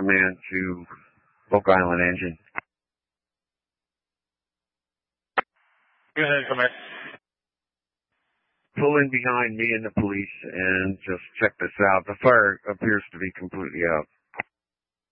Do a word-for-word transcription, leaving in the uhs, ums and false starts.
command to Oak Island Engine. Go ahead, command. Pull in behind me and the police and just check this out. The fire appears to be completely out.